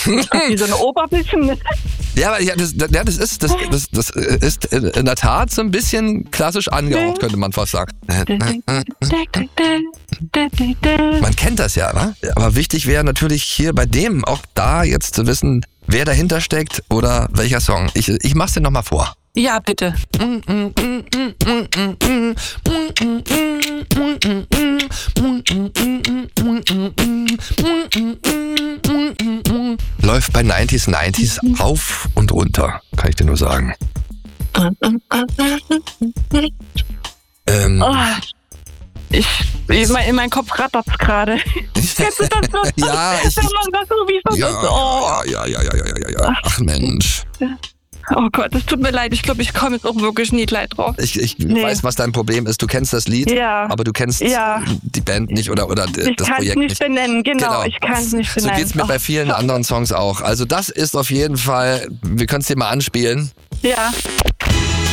Wie so eine Oberbildschirm. Ja, aber das ist in der Tat so ein bisschen klassisch angehaucht, könnte man fast sagen. Man kennt das ja, ne? Aber wichtig wäre natürlich hier bei dem auch da jetzt zu wissen, wer dahinter steckt oder welcher Song. Ich mach's dir nochmal vor. Ja, bitte. Läuft bei 90s auf und runter, kann ich dir nur sagen. In meinem Kopf rattert's gerade. Kennst du das noch? Ja, ja. Ach Mensch. Oh Gott, es tut mir leid. Ich glaube, ich komme jetzt auch wirklich nie gleich drauf. Ich weiß, was dein Problem ist. Du kennst das Lied, aber du kennst die Band nicht oder das Projekt nicht. Ich kann es nicht benennen, genau. Ich kann es nicht benennen. So geht's mir bei vielen anderen Songs auch. Also das ist auf jeden Fall, wir können es dir mal anspielen. Ja.